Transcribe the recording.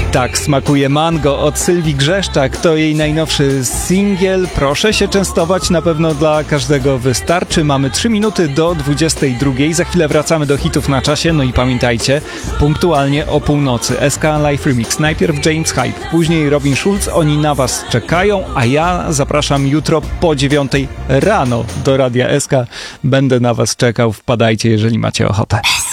Tak smakuje mango od Sylwii Grzeszczak, to jej najnowszy singiel. Proszę się częstować, na pewno dla każdego wystarczy. Mamy 3 minuty do 22. Za chwilę wracamy do hitów na czasie. No i pamiętajcie, punktualnie o północy SK Live Remix. Najpierw James Hype, później Robin Schulz. Oni na was czekają, a ja zapraszam jutro po 9 rano do Radia SK. Będę na was czekał. Wpadajcie, jeżeli macie ochotę.